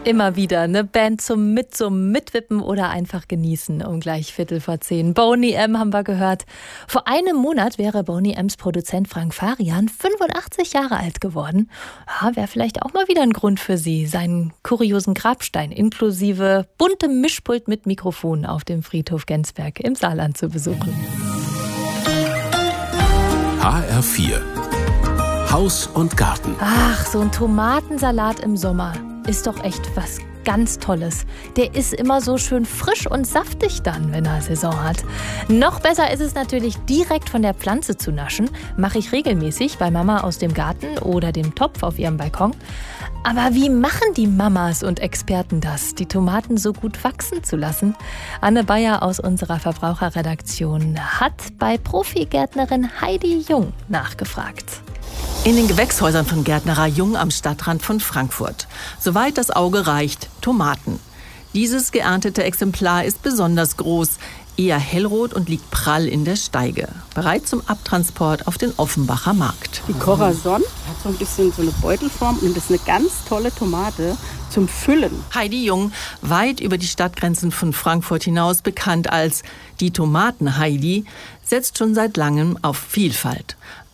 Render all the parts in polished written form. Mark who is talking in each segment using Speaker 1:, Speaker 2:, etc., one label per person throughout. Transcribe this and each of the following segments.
Speaker 1: Immer wieder eine Band zum Mitsummen, Mitwippen oder einfach genießen um gleich 10:15. Boney M. haben wir gehört. Vor einem Monat wäre Boney M's Produzent Frank Farian 85 Jahre alt geworden. Ja, wäre vielleicht auch mal wieder ein Grund für Sie, seinen kuriosen Grabstein inklusive buntem Mischpult mit Mikrofon auf dem Friedhof Gensberg im Saarland zu besuchen.
Speaker 2: HR4 Haus und Garten.
Speaker 1: Ach, so ein Tomatensalat im Sommer ist doch echt was ganz Tolles. Der ist immer so schön frisch und saftig dann, wenn er Saison hat. Noch besser ist es natürlich, direkt von der Pflanze zu naschen. Mache ich regelmäßig bei Mama aus dem Garten oder dem Topf auf ihrem Balkon. Aber wie machen die Mamas und Experten das, die Tomaten so gut wachsen zu lassen? Anne Bayer aus unserer Verbraucherredaktion hat bei Profigärtnerin Heidi Jung nachgefragt.
Speaker 3: In den Gewächshäusern von Gärtnerei Jung am Stadtrand von Frankfurt. Soweit das Auge reicht, Tomaten. Dieses geerntete Exemplar ist besonders groß, eher hellrot und liegt prall in der Steige. Bereit zum Abtransport auf den Offenbacher Markt.
Speaker 4: Die Corazon hat so ein bisschen so eine Beutelform und ist eine ganz tolle Tomate zum Füllen.
Speaker 3: Heidi Jung, weit über die Stadtgrenzen von Frankfurt hinaus bekannt als die Tomaten-Heidi, setzt schon seit langem auf Vielfalt.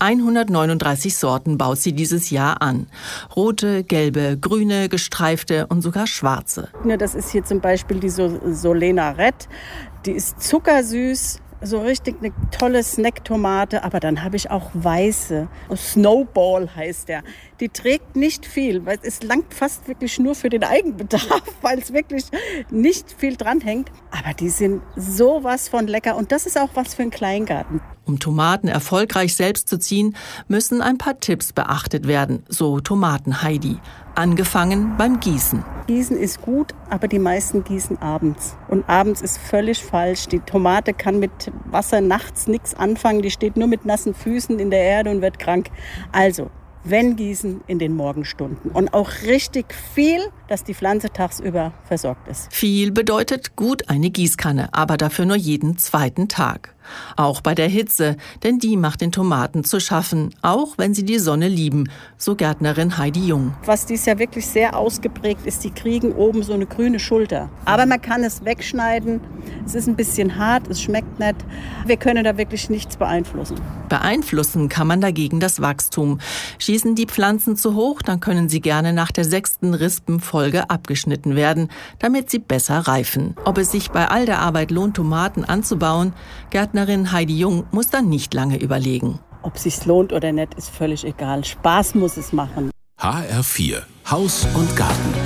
Speaker 3: 139 Sorten baut sie dieses Jahr an. Rote, gelbe, grüne, gestreifte und sogar schwarze.
Speaker 4: Das ist hier zum Beispiel die Solena Red. Die ist zuckersüß, so richtig eine tolle Snacktomate. Aber dann habe ich auch weiße. Snowball heißt der. Die trägt nicht viel, weil es langt fast wirklich nur für den Eigenbedarf, weil es wirklich nicht viel dranhängt. Aber die sind sowas von lecker und das ist auch was für einen Kleingarten.
Speaker 3: Um Tomaten erfolgreich selbst zu ziehen, müssen ein paar Tipps beachtet werden, so Tomaten-Heidi. Angefangen beim Gießen.
Speaker 4: Gießen ist gut, aber die meisten gießen abends. Und abends ist völlig falsch. Die Tomate kann mit Wasser nachts nichts anfangen. Die steht nur mit nassen Füßen in der Erde und wird krank. Also, wenn gießen, in den Morgenstunden. Und auch richtig viel, dass die Pflanze tagsüber versorgt ist.
Speaker 3: Viel bedeutet gut eine Gießkanne, aber dafür nur jeden zweiten Tag. Auch bei der Hitze, denn die macht den Tomaten zu schaffen, auch wenn sie die Sonne lieben, so Gärtnerin Heidi Jung.
Speaker 4: Was dies Jahr wirklich sehr ausgeprägt ist, die kriegen oben so eine grüne Schulter. Aber man kann es wegschneiden, es ist ein bisschen hart, es schmeckt nicht. Wir können da wirklich nichts beeinflussen.
Speaker 3: Beeinflussen kann man dagegen das Wachstum. Schießen die Pflanzen zu hoch, dann können sie gerne nach der 6. Rispenfolge abgeschnitten werden, damit sie besser reifen. Ob es sich bei all der Arbeit lohnt, Tomaten anzubauen, Gärtnerin Heidi Jung muss dann nicht lange überlegen.
Speaker 4: Ob es sich lohnt oder nicht, ist völlig egal. Spaß muss es machen.
Speaker 2: HR4 Haus und Garten.